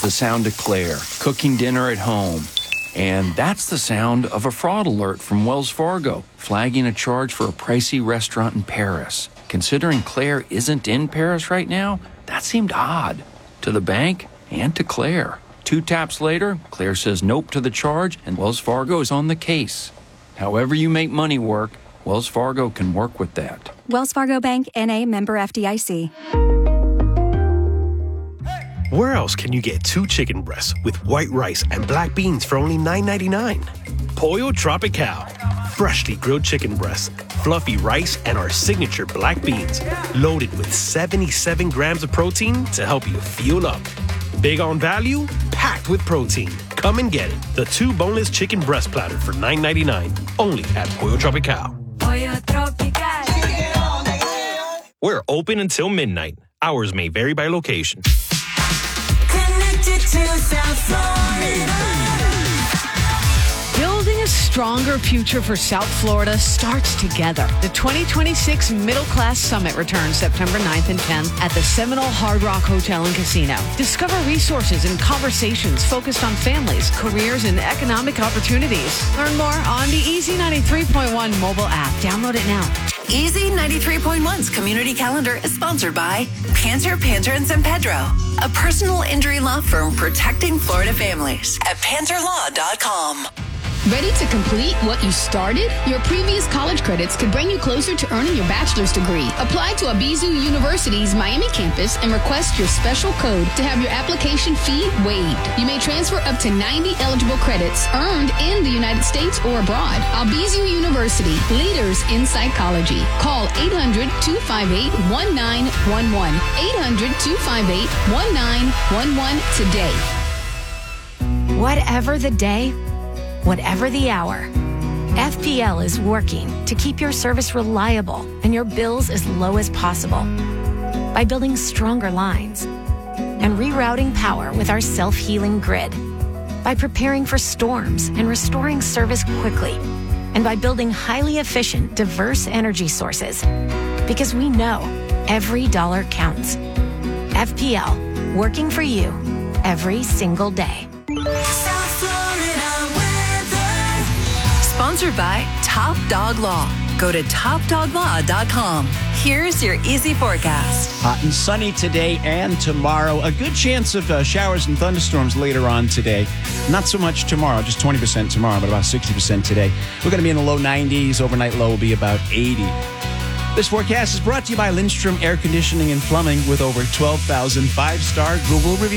the sound of Claire, cooking dinner at home. And that's the sound of a fraud alert from Wells Fargo, flagging a charge for a pricey restaurant in Paris. Considering Claire isn't in Paris right now, that seemed odd to the bank and to Claire. 2 taps later, Claire says nope to the charge, and Wells Fargo is on the case. However you make money work, Wells Fargo can work with that. Wells Fargo Bank, N.A., member FDIC. Where else can you get 2 chicken breasts with white rice and black beans for only $9.99? Pollo Tropical. Freshly grilled chicken breasts, fluffy rice, and our signature black beans. Loaded with 77 grams of protein to help you fuel up. Big on value, packed with protein. Come and get it. The 2 boneless chicken breast platter for $9.99. Only at Pollo Tropical. Pollo Tropical. We're open until midnight. Hours may vary by location. Connected to South Florida. Building a stronger future for South Florida starts together. The 2026 Middle Class Summit returns September 9th and 10th at the Seminole Hard Rock Hotel and Casino. Discover resources and conversations focused on families, careers, and economic opportunities. Learn more on the Easy 93.1 mobile app. Download it now. Easy 93.1's community calendar is sponsored by Panter, and San Pedro, a personal injury law firm protecting Florida families at panterlaw.com. Ready to complete what you started? Your previous college credits could bring you closer to earning your bachelor's degree. Apply to Abizu University's Miami campus and request your special code to have your application fee waived. You may transfer up to 90 eligible credits earned in the United States or abroad. Abizu University, leaders in psychology. Call 800-258-1911. 800-258-1911 today. Whatever the day, whatever the hour, FPL is working to keep your service reliable and your bills as low as possible by building stronger lines and rerouting power with our self-healing grid, by preparing for storms and restoring service quickly, and by building highly efficient, diverse energy sources. Because we know every dollar counts. FPL, working for you every single day. South Florida weather. Sponsored by Top Dog Law. Go to topdoglaw.com. Here's your easy forecast. Hot and sunny today and tomorrow. A good chance of showers and thunderstorms later on today. Not so much tomorrow, just 20% tomorrow, but about 60% today. We're going to be in the low 90s. Overnight low will be about 80. This forecast is brought to you by Lindstrom Air Conditioning and Plumbing with over 12,000 5-star Google reviews.